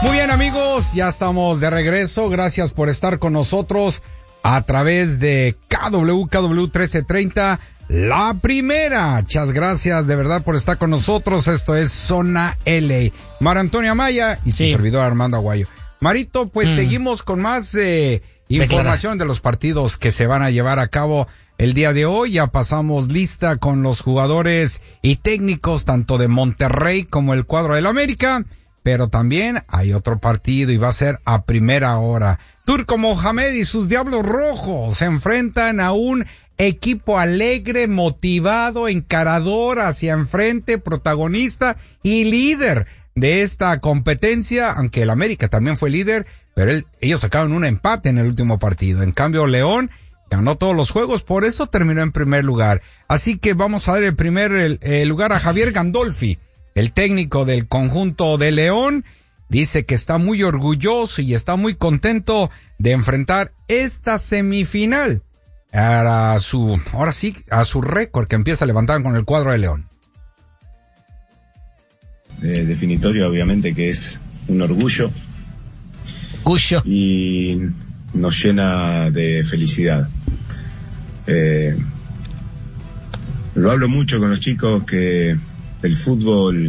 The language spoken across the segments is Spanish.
Muy bien, amigos, ya estamos de regreso. Gracias por estar con nosotros a través de KW 1330, la primera. Muchas gracias de verdad por estar con nosotros. Esto es Zona LA. Mar Antonio Amaya y su servidor Armando Aguayo. Marito, pues seguimos con más información de los partidos que se van a llevar a cabo el día de hoy. Ya pasamos lista con los jugadores y técnicos tanto de Monterrey como el cuadro del América. Pero también hay otro partido y va a ser a primera hora. Turco Mohamed y sus Diablos Rojos se enfrentan a un equipo alegre, motivado, encarador hacia enfrente, protagonista y líder de esta competencia, aunque el América también fue líder, pero ellos sacaron un empate en el último partido. En cambio, León ganó todos los juegos, por eso terminó en primer lugar. Así que vamos a dar el lugar a Javier Gandolfi. El técnico del conjunto de León dice que está muy orgulloso y está muy contento de enfrentar esta semifinal a su récord que empieza a levantar con el cuadro de León. Definitorio, obviamente, que es un orgullo. Y nos llena de felicidad. Lo hablo mucho con los chicos que el fútbol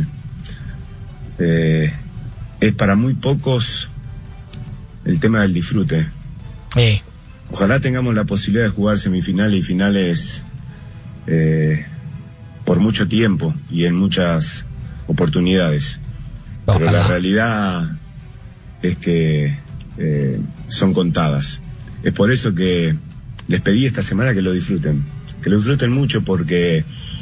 es para muy pocos el tema del disfrute. Ojalá tengamos la posibilidad de jugar semifinales y finales por mucho tiempo y en muchas oportunidades. Ojalá. Pero la realidad es que son contadas. Es por eso que les pedí esta semana que lo disfruten mucho, porque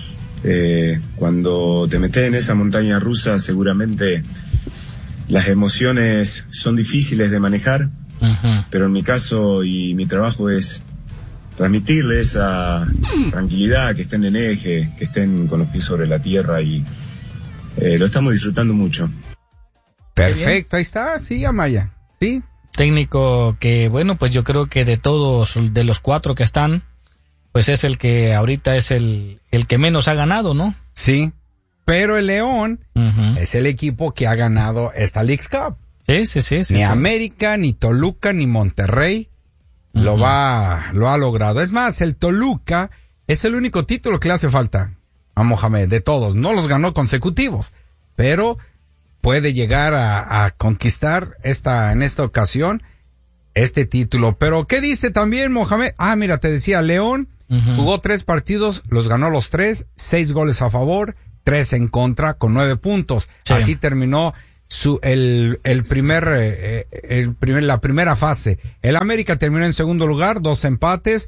cuando te metes en esa montaña rusa, seguramente las emociones son difíciles de manejar, pero en mi caso y mi trabajo es transmitirle esa tranquilidad, que estén en eje, que estén con los pies sobre la tierra, y lo estamos disfrutando mucho. Perfecto, ahí está, sí, Amaya, sí. Técnico que, bueno, pues yo creo que de todos, de los cuatro que están, pues es el que ahorita es el que menos ha ganado, ¿no? Sí, pero el León es el equipo que ha ganado esta Leagues Cup. Sí. Ni América, ni Toluca, ni Monterrey lo ha logrado. Es más, el Toluca es el único título que le hace falta a Mohamed, de todos. No los ganó consecutivos, pero puede llegar a conquistar en esta ocasión este título. Pero, ¿qué dice también Mohamed? Mira, te decía, León jugó 3 partidos, los ganó los 3, 6 goles a favor, 3 en contra, con 9 puntos. Sí. Así terminó la primera fase. El América terminó en segundo lugar, 2 empates,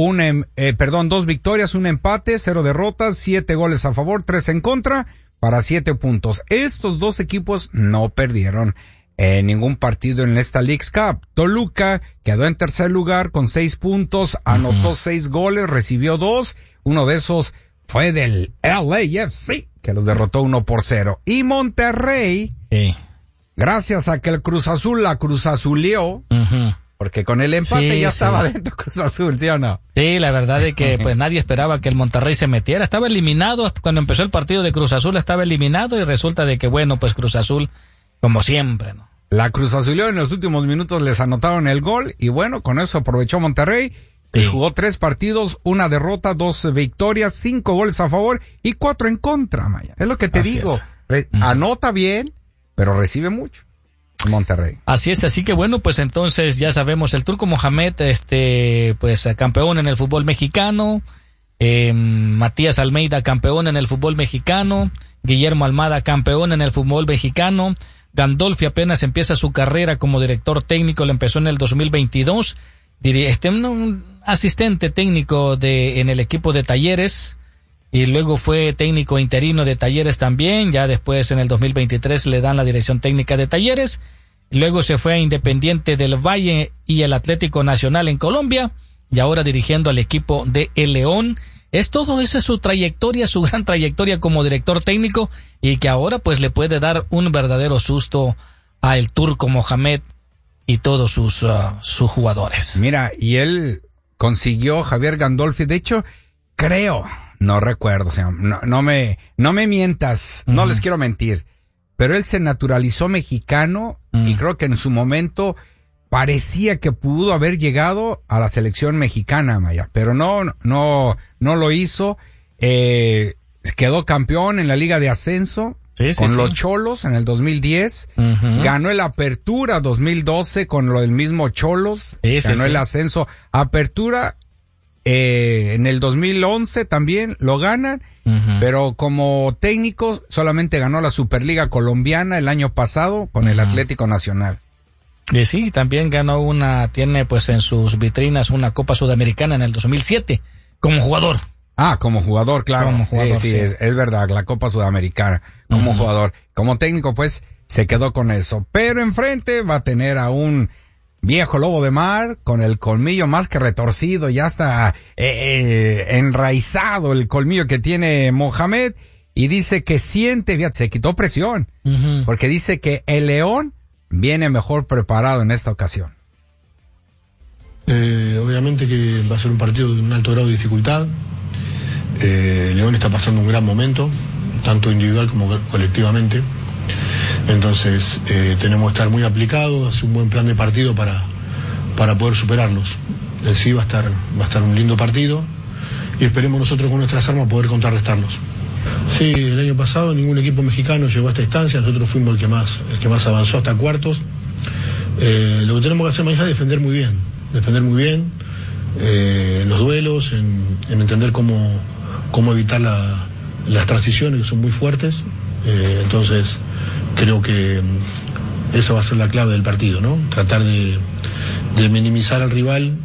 2 victorias, 1 empate, 0 derrotas, 7 goles a favor, 3 en contra, para 7 puntos. Estos 2 equipos no perdieron ningún partido en esta Leagues Cup. Toluca quedó en tercer lugar con 6 puntos, anotó 6 goles, recibió 2. Uno de esos fue del LAFC, que los derrotó 1-0. Y Monterrey, gracias a que el Cruz Azul la Cruz Azulió, porque con el empate ya estaba dentro Cruz Azul, ¿sí o no? Sí, la verdad es que pues nadie esperaba que el Monterrey se metiera. Estaba eliminado, cuando empezó el partido de Cruz Azul estaba eliminado, y resulta de que, bueno, pues Cruz Azul, como siempre, ¿no? La Cruz Azulió en los últimos minutos les anotaron el gol, y bueno, con eso aprovechó Monterrey, que jugó 3 partidos, 1 derrota, 2 victorias, 5 goles a favor y 4 en contra, Maya. Es lo que te digo. Anota bien, pero recibe mucho Monterrey. Así es, así que bueno, pues entonces ya sabemos, el Turco Mohamed, pues campeón en el fútbol mexicano, Matías Almeida campeón en el fútbol mexicano, Guillermo Almada campeón en el fútbol mexicano, Gandolfi apenas empieza su carrera como director técnico, lo empezó en el 2022, un asistente técnico en el equipo de Talleres, y luego fue técnico interino de Talleres también. Ya después en el 2023 le dan la dirección técnica de Talleres, luego se fue a Independiente del Valle y el Atlético Nacional en Colombia, y ahora dirigiendo al equipo de El León. Esa es su trayectoria, su gran trayectoria como director técnico, y que ahora pues le puede dar un verdadero susto a el Turco Mohamed y todos sus jugadores. Mira, y él consiguió, Javier Gandolfi, de hecho, creo, no recuerdo, o sea, no me mientas, no les quiero mentir, pero él se naturalizó mexicano y creo que en su momento parecía que pudo haber llegado a la selección mexicana, Maya, pero no lo hizo. Quedó campeón en la Liga de Ascenso con los Cholos en el 2010. Ganó el Apertura 2012 con lo del mismo Cholos. Ganó el Ascenso. Apertura en el 2011 también lo ganan, pero como técnico solamente ganó la Superliga Colombiana el año pasado con el Atlético Nacional. Y sí, también ganó tiene pues en sus vitrinas una Copa Sudamericana en el 2007 como jugador. Como jugador, claro. Como jugador, sí. Es verdad, la Copa Sudamericana como jugador. Como técnico, pues, se quedó con eso. Pero enfrente va a tener a un viejo lobo de mar con el colmillo más que retorcido, ya está enraizado el colmillo que tiene Mohamed, y dice que siente, fíjate, se quitó presión, porque dice que el León viene mejor preparado en esta ocasión. Obviamente que va a ser un partido de un alto grado de dificultad. León está pasando un gran momento, tanto individual como colectivamente. Entonces tenemos que estar muy aplicados, hacer un buen plan de partido para poder superarlos. En sí va a estar un lindo partido y esperemos nosotros con nuestras armas poder contrarrestarlos. Sí, el año pasado ningún equipo mexicano llegó a esta instancia, nosotros fuimos el que más avanzó hasta cuartos. Lo que tenemos que hacer mañana es defender muy bien en los duelos, en entender cómo evitar las transiciones que son muy fuertes. Entonces creo que esa va a ser la clave del partido, ¿no? Tratar de minimizar al rival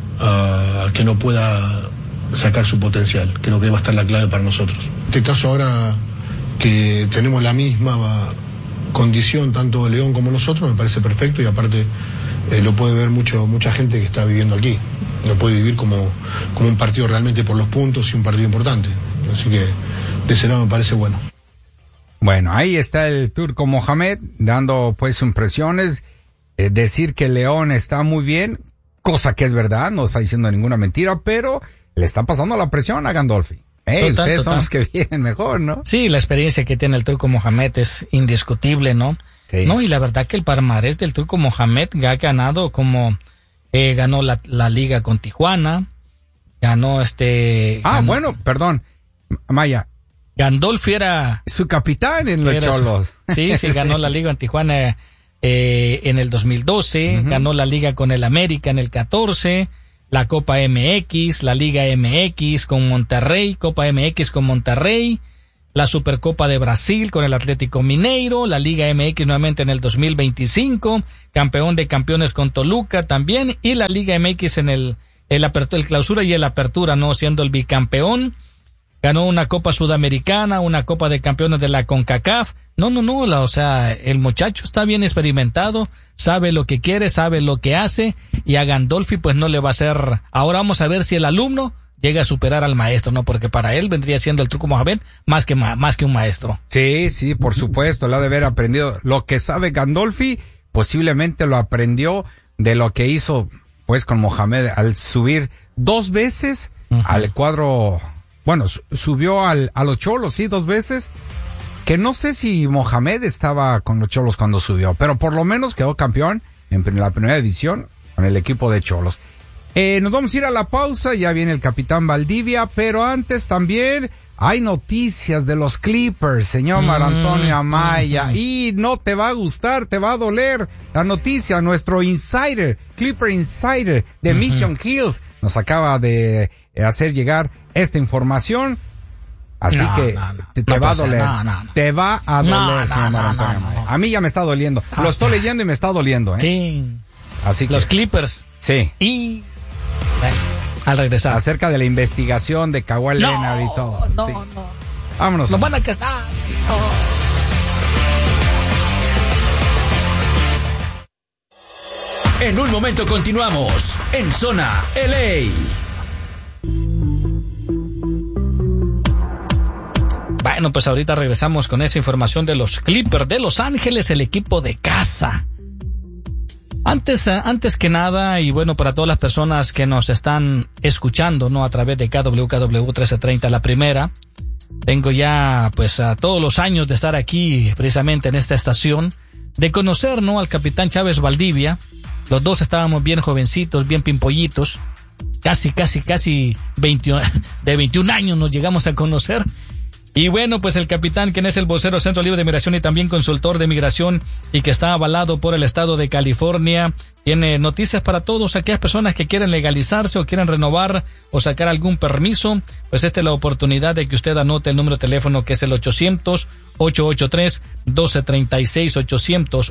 a que no pueda sacar su potencial. Creo que va a estar la clave para nosotros. En este caso ahora que tenemos la misma condición, tanto León como nosotros, me parece perfecto, y aparte lo puede ver mucha gente que está viviendo aquí. Lo puede vivir como un partido realmente por los puntos y un partido importante. Así que de ese lado me parece bueno. Bueno, ahí está el turco Mohamed dando pues impresiones, decir que León está muy bien, cosa que es verdad, no está diciendo ninguna mentira, pero le está pasando la presión a Gandolfi. Ustedes son los que vienen mejor, ¿no? Sí, la experiencia que tiene el turco Mohamed es indiscutible, ¿no? Sí. No, y la verdad que el palmarés del turco Mohamed ha ganado ganó la liga con Tijuana, ganó bueno, perdón, Maya. Gandolfi era su capitán en los Cholos. Sí, ganó la liga en Tijuana en el 2012, ganó la liga con el América en el 14, la Copa MX, la Liga MX con Monterrey, Copa MX con Monterrey, la Supercopa de Brasil con el Atlético Mineiro, la Liga MX nuevamente en el 2025, campeón de campeones con Toluca también, y la Liga MX en el clausura y el apertura, no siendo el bicampeón. Ganó una Copa Sudamericana, una Copa de Campeones de la CONCACAF. O sea, el muchacho está bien experimentado, sabe lo que quiere, sabe lo que hace, y a Gandolfi pues no le va a hacer. Ahora vamos a ver si el alumno llega a superar al maestro, ¿no? Porque para él vendría siendo el turco Mohamed más que un maestro. Sí, por supuesto, lo ha de haber aprendido. Lo que sabe Gandolfi, posiblemente lo aprendió de lo que hizo pues con Mohamed al subir 2 veces al cuadro. Bueno, subió a los Cholos, sí, 2 veces, que no sé si Mohamed estaba con los Cholos cuando subió, pero por lo menos quedó campeón en la primera división con el equipo de Cholos. Nos vamos a ir a la pausa, ya viene el capitán Valdivia, pero antes también hay noticias de los Clippers, señor Marantonio Amaya, y no te va a gustar, te va a doler la noticia. Nuestro insider, Clipper Insider de Mission Hills, nos acaba de hacer llegar esta información, así que te va a doler. Te va a doler, señor Marantonio Amaya. A mí ya me está doliendo. Lo estoy leyendo y me está doliendo, ¿eh? Sí. Así que los Clippers. Sí. Y al regresar. Acerca de la investigación de Kawhi Leonard y todo. No. Vámonos. Nos van a castar. En un momento continuamos en Zona LA. Bueno, pues ahorita regresamos con esa información de los Clippers de Los Ángeles, el equipo de casa. Antes que nada, y bueno, para todas las personas que nos están escuchando, ¿no? A través de KWKW 1330, la primera. Tengo ya, pues, a todos los años de estar aquí, precisamente en esta estación. de conocer, ¿no?, al capitán Chávez Valdivia. Los dos estábamos bien jovencitos, bien pimpollitos. Casi 21 años nos llegamos a conocer. Y bueno, pues el capitán, quien es el vocero Centro Libre de Migración y también consultor de migración y que está avalado por el estado de California, tiene noticias para todos aquellas personas que quieren legalizarse o quieren renovar o sacar algún permiso. Pues esta es la oportunidad de que usted anote el número de teléfono, que es el 800-883-1236,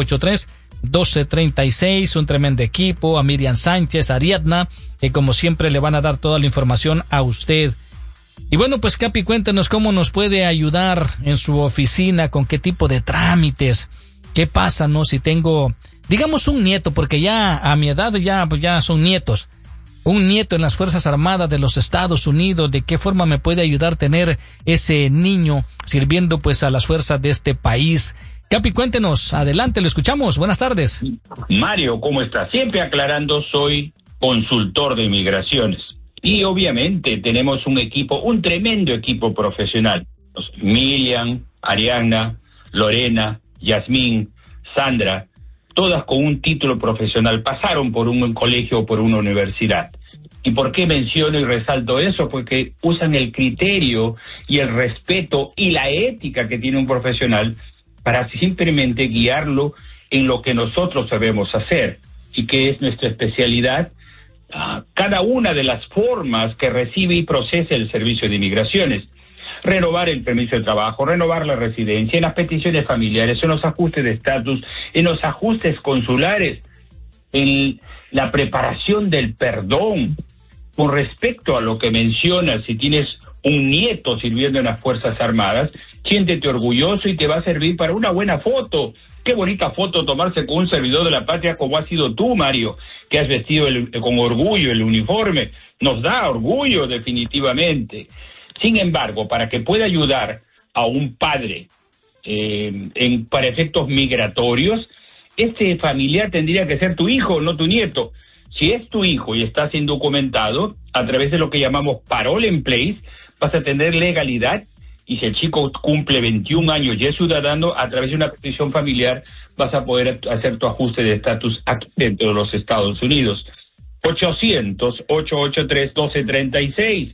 800-883-1236, un tremendo equipo, a Miriam Sánchez, a Ariadna, que como siempre le van a dar toda la información a usted. Y bueno, pues Capi, cuéntenos cómo nos puede ayudar en su oficina, con qué tipo de trámites, qué pasa, ¿no? Si tengo, digamos, un nieto, porque ya a mi edad ya son nietos, un nieto en las Fuerzas Armadas de los Estados Unidos, ¿de qué forma me puede ayudar tener ese niño sirviendo pues a las fuerzas de este país? Capi, cuéntenos, adelante, lo escuchamos, buenas tardes. Mario, ¿cómo está? Siempre aclarando, soy consultor de migraciones. Y obviamente tenemos un equipo, un tremendo equipo profesional. Miriam, Ariadna, Lorena, Yasmín, Sandra, todas con un título profesional, pasaron por un colegio o por una universidad. ¿Y por qué menciono y resalto eso? Porque usan el criterio y el respeto y la ética que tiene un profesional para simplemente guiarlo en lo que nosotros sabemos hacer y que es nuestra especialidad. Cada una de las formas que recibe y procesa el servicio de inmigraciones: renovar el permiso de trabajo, renovar la residencia, en las peticiones familiares, en los ajustes de estatus, en los ajustes consulares, en la preparación del perdón. Con respecto a lo que mencionas, si tienes un nieto sirviendo en las Fuerzas Armadas, siéntete orgulloso y te va a servir para una buena foto. Qué bonita foto tomarse con un servidor de la patria como has sido tú, Mario, que has vestido con orgullo el uniforme. Nos da orgullo, definitivamente. Sin embargo, para que pueda ayudar a un padre para efectos migratorios, este familiar tendría que ser tu hijo, no tu nieto. Si es tu hijo y estás indocumentado, a través de lo que llamamos parole en place, vas a tener legalidad. Y si el chico cumple 21 años y es ciudadano, a través de una petición familiar vas a poder hacer tu ajuste de estatus aquí dentro de los Estados Unidos. 800-883-1236.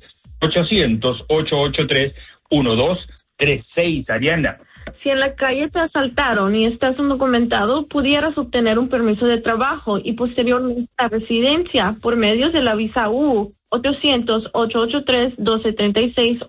800-883-1236. Ariana. Si en la calle te asaltaron y estás indocumentado, pudieras obtener un permiso de trabajo y posteriormente la residencia por medio de la visa U. 800-883-1236,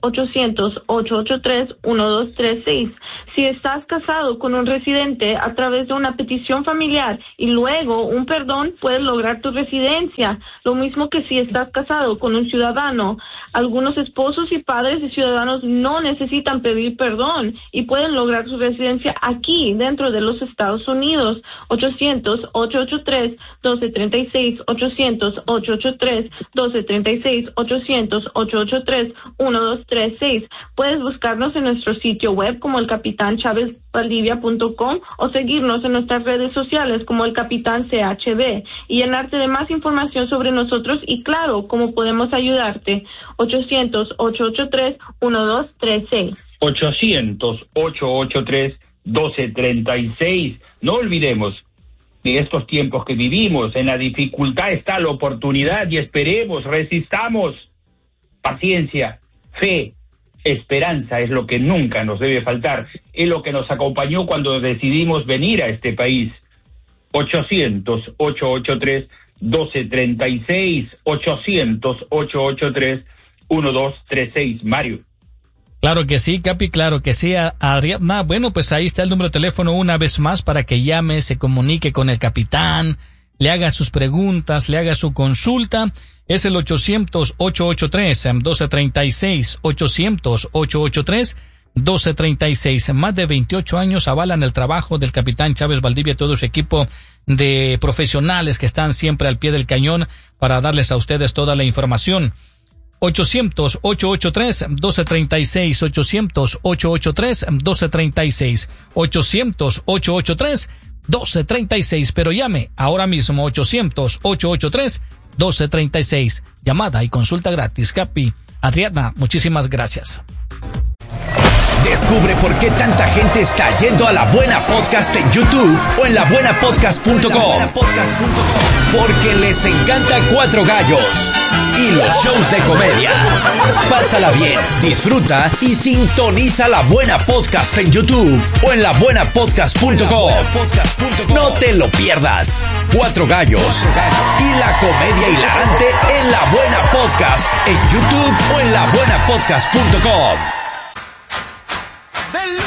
800-883-1236. Si estás casado con un residente a través de una petición familiar y luego un perdón, puedes lograr tu residencia. Lo mismo que si estás casado con un ciudadano. Algunos esposos y padres de ciudadanos no necesitan pedir perdón y pueden lograr su residencia aquí, dentro de los Estados Unidos. 800-883-1236, 800-883-1236. 800-883-1236. Puedes buscarnos en nuestro sitio web como elcapitanchavesvaldivia.com o seguirnos en nuestras redes sociales como el Capitán CHB y llenarte de más información sobre nosotros y claro, cómo podemos ayudarte. 800-883-1236. 800-883-1236. No olvidemos, en estos tiempos que vivimos, en la dificultad está la oportunidad y esperemos, resistamos. Paciencia, fe, esperanza es lo que nunca nos debe faltar. Es lo que nos acompañó cuando decidimos venir a este país. 800-883-1236. 800-883-1236. Mario. Claro que sí, Capi, claro que sí, Ariadna. Bueno, pues ahí está el número de teléfono una vez más para que llame, se comunique con el capitán, le haga sus preguntas, le haga su consulta. Es el 800-883-1236, 800-883-1236. Más de 28 años avalan el trabajo del capitán Chávez Valdivia y todo su equipo de profesionales que están siempre al pie del cañón para darles a ustedes toda la información. 800-883-1236, 800-883-1236, 800-883-1236, pero llame ahora mismo, 800-883-1236, llamada y consulta gratis. Capi, Adriana, muchísimas gracias. Descubre por qué tanta gente está yendo a La Buena Podcast en YouTube o en labuenapodcast.com. Porque les encanta Cuatro Gallos y los shows de comedia. Pásala bien, disfruta y sintoniza La Buena Podcast en YouTube o en labuenapodcast.com. No te lo pierdas. Cuatro Gallos y la comedia hilarante en La Buena Podcast en YouTube o en labuenapodcast.com.